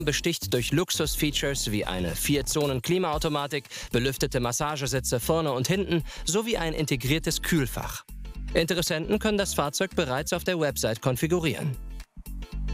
besticht durch Luxus-Features wie eine 4-Zonen-Klimaautomatik, belüftete Massagesitze vorne und hinten sowie ein integriertes Kühlfach. Interessenten können das Fahrzeug bereits auf der Website konfigurieren.